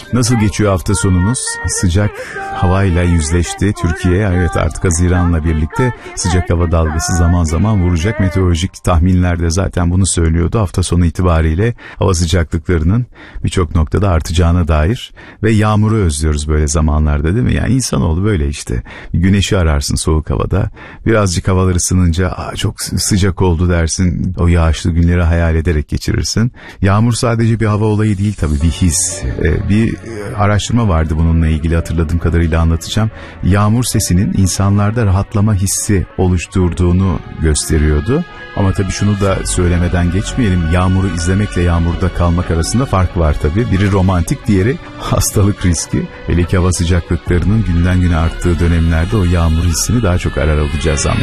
Nasıl geçiyor hafta sonunuz? Sıcak havayla yüzleşti Türkiye. Evet, artık Haziran'la birlikte sıcak hava dalgası zaman zaman vuracak. Meteorolojik tahminler de zaten bunu söylüyordu. Hafta sonu itibariyle hava sıcaklıklarının birçok noktada artacağına dair ve yağmuru özlüyoruz böyle zamanlarda, değil mi? Yani insanoğlu böyle işte. Güneşi ararsın soğuk havada. Birazcık havalar ısınınca çok sıcak oldu dersin. O yağışlı günleri hayal ederek geçirirsin. Yağmur sadece bir hava olayı değil tabii, bir his. Bir araştırma vardı bununla ilgili, hatırladığım kadarıyla anlatacağım. Yağmur sesinin insanlarda rahatlama hissi oluşturduğunu gösteriyordu. Ama tabii şunu da söylemeden geçmeyelim. Yağmuru izlemekle yağmurda kalmak arasında fark var tabii. Biri romantik, diğeri hastalık riski. Hele ki hava sıcaklıklarının günden güne arttığı dönemlerde o yağmur hissini daha çok arar olacağız.